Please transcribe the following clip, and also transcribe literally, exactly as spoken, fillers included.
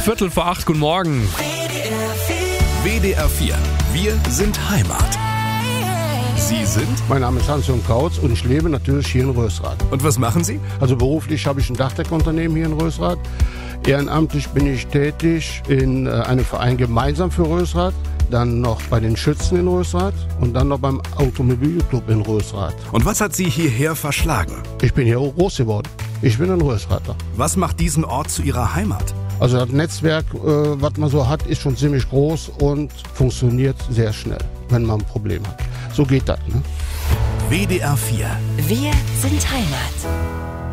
Viertel vor acht, guten Morgen. W D R vier. Wir sind Heimat. Sie sind? Mein Name ist Hans-Jürgen Kautz und ich lebe natürlich hier in Rösrath. Und was machen Sie? Also beruflich habe ich ein Dachdeckunternehmen hier in Rösrath. Ehrenamtlich bin ich tätig in einem Verein gemeinsam für Rösrath, dann noch bei den Schützen in Rösrath und dann noch beim Automobilclub in Rösrath. Und was hat Sie hierher verschlagen? Ich bin hier groß geworden. Ich bin ein Rösrather. Was macht diesen Ort zu Ihrer Heimat? Also das Netzwerk, äh, was man so hat, ist schon ziemlich groß und funktioniert sehr schnell, wenn man ein Problem hat. So geht das, ne? W D R vier. Wir sind Heimat.